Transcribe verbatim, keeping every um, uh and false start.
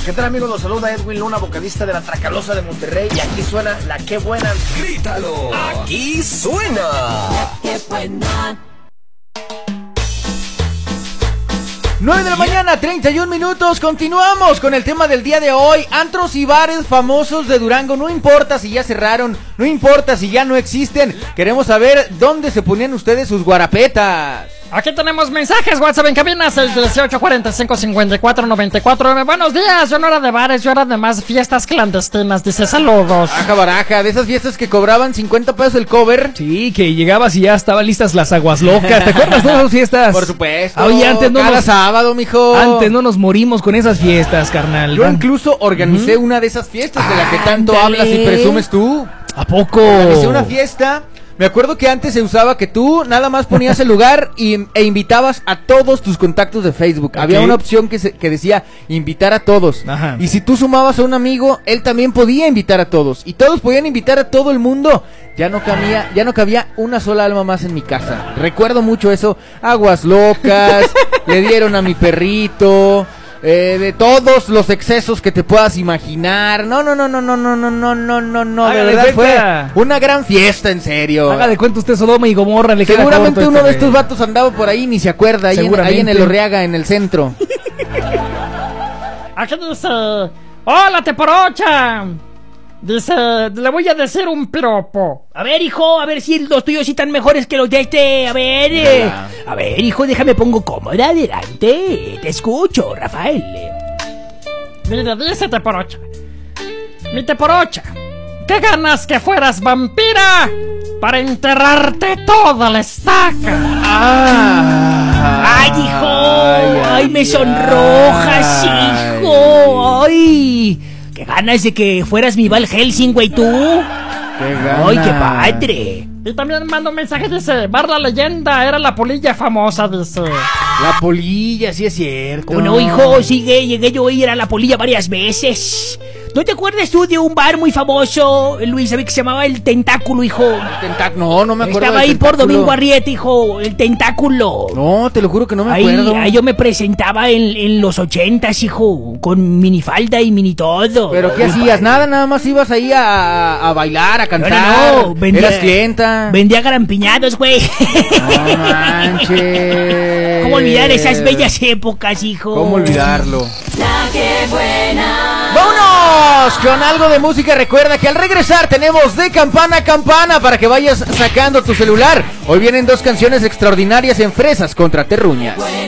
¿Qué tal, amigos? Los saluda Edwin Luna, vocalista de La Tracalosa de Monterrey. Y aquí suena La Qué Buena. ¡Grítalo! ¡Aquí suena! La Qué Buena. nueve de la mañana, treinta y un minutos. Continuamos con el tema del día de hoy. Antros y bares famosos de Durango. No importa si ya cerraron, no importa si ya no existen. Queremos saber dónde se ponían ustedes sus guarapetas. Aquí tenemos mensajes, WhatsApp en cabina seis dieciocho, cuarenta y cinco, cincuenta y cuatro, noventa y cuatro. Buenos días, yo no era de bares, yo era de más fiestas clandestinas, dice saludos. Baraja, baraja, de esas fiestas que cobraban cincuenta pesos el cover. Sí, que llegabas y ya estaban listas las aguas locas. ¿Te acuerdas de esas fiestas? Por supuesto. Oye, antes no cada nos... sábado, mijo. Antes no nos morimos con esas fiestas, carnal. Yo incluso organicé uh-huh. una de esas fiestas de la que tanto Ándale. hablas y presumes tú. ¿A poco? Organicé una fiesta. Me acuerdo que antes se usaba que tú nada más ponías el lugar y, e invitabas a todos tus contactos de Facebook. Okay. Había una opción que, se, que decía invitar a todos. Ajá. Y si tú sumabas a un amigo, él también podía invitar a todos. Y todos podían invitar a todo el mundo. Ya no cabía, ya no cabía una sola alma más en mi casa. Recuerdo mucho eso. Aguas locas, le dieron a mi perrito... Eh, de todos los excesos que te puedas imaginar. No, no, no, no, no, no, no, no, no, no, no. De verdad fue una gran fiesta, en serio. Haga de cuenta usted Sodoma y Gomorra. Le Seguramente uno de estos vatos andaba por ahí, ni se acuerda. Ahí en, ahí en el Orreaga, en el centro. Aquí dice: hola, Teporocha. Dice, le voy a decir un piropo. A ver, hijo, a ver si los tuyos sí están mejores que los de este. A ver, eh. a ver, hijo, déjame pongo cómoda. Adelante, te escucho, Rafael. Mira, dice Teporocha: mi Teporocha, ¿qué ganas que fueras vampira para enterrarte toda la estaca? Ah, ay, hijo, ay, ay, ay me sonrojas, ay, hijo, ay. ¡Qué ganas de que fueras mi Val Helsing, güey, tú! ¡Qué ganas! ¡Ay, qué padre! Y también manda un mensaje, dice: Bar La Leyenda era la polilla famosa, dice. La polilla, sí es cierto. ¿Cómo no, hijo? Sigue, llegué yo a ir a la polilla varias veces. ¿No te acuerdas tú de un bar muy famoso, Luis, que se llamaba El Tentáculo, hijo? El Tentáculo, no, no me acuerdo. Estaba ahí por Domingo Arrieta, hijo, El Tentáculo. No, te lo juro que no me ahí, acuerdo. Ahí yo me presentaba en, en los ochentas, hijo, con minifalda y mini todo. ¿Pero qué hacías? Nada, nada más ibas ahí a, a bailar, a cantar. No, no, no. Vendía, eras clienta. Vendía garampiñados, güey. No manches. ¿Cómo olvidar esas bellas épocas, hijo? ¿Cómo olvidarlo? La Qué Buena. ¡Vámonos! Con algo de música. Recuerda que al regresar tenemos de campana a campana para que vayas sacando tu celular. Hoy vienen dos canciones extraordinarias en Fresas contra Terruñas.